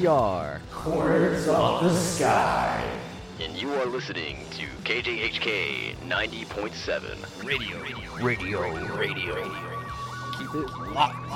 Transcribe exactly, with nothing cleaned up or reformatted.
We are Corners of the Sky. And you are listening to K J H K ninety point seven. Radio. Radio. Radio. Radio. keep it Lock.